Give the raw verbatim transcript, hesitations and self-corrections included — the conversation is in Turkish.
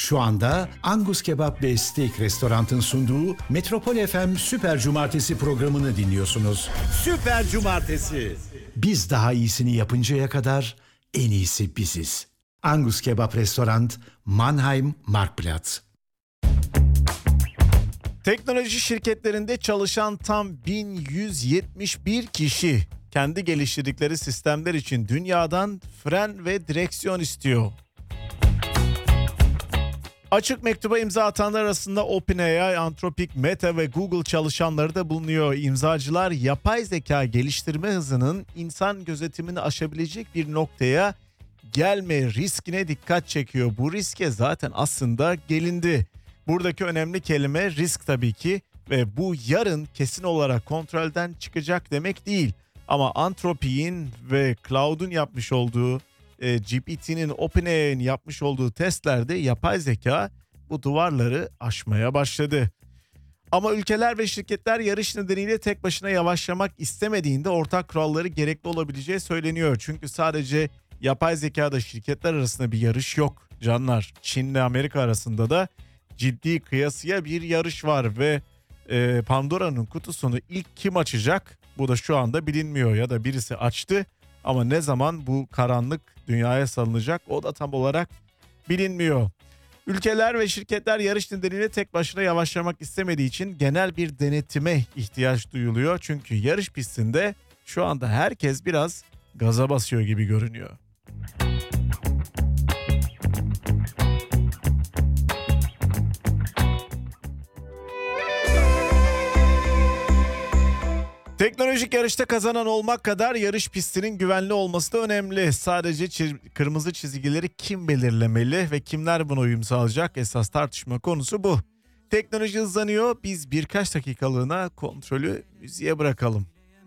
Şu anda Angus Kebap ve Steak Restorant'ın sunduğu Metropol F M Süper Cumartesi programını dinliyorsunuz. Süper Cumartesi. Biz daha iyisini yapıncaya kadar en iyisi biziz. Angus Kebap Restorant, Mannheim, Marktplatz. Teknoloji şirketlerinde çalışan tam bin yüz yetmiş bir kişi kendi geliştirdikleri sistemler için dünyadan fren ve direksiyon istiyor. Açık mektuba imza atanlar arasında OpenAI, Anthropic, Meta ve Google çalışanları da bulunuyor. İmzacılar yapay zeka geliştirme hızının insan gözetimini aşabilecek bir noktaya gelme riskine dikkat çekiyor. Bu riske zaten aslında gelindi. Buradaki önemli kelime risk tabii ki ve bu yarın kesin olarak kontrolden çıkacak demek değil. Ama Anthropic'in ve Cloud'un yapmış olduğu, e, G P T'nin, OpenAI'nin yapmış olduğu testlerde yapay zeka bu duvarları aşmaya başladı. Ama ülkeler ve şirketler yarış nedeniyle tek başına yavaşlamak istemediğinde ortak kuralları gerekli olabileceği söyleniyor. Çünkü sadece yapay zekada şirketler arasında bir yarış yok canlar. Çin'le Amerika arasında da ciddi kıyasıya bir yarış var ve e, Pandora'nın kutusunu ilk kim açacak? Bu da şu anda bilinmiyor ya da birisi açtı ama ne zaman bu karanlık dünyaya salınacak o da tam olarak bilinmiyor. Ülkeler ve şirketler yarış nedeniyle tek başına yavaşlamak istemediği için genel bir denetime ihtiyaç duyuluyor. Çünkü yarış pistinde şu anda herkes biraz gaza basıyor gibi görünüyor. Teknolojik yarışta kazanan olmak kadar yarış pistinin güvenli olması da önemli. Sadece çiz- kırmızı çizgileri kim belirlemeli ve kimler buna uyum sağlayacak? Esas tartışma konusu bu. Teknoloji hızlanıyor. Biz birkaç dakikalığına kontrolü müziğe bırakalım.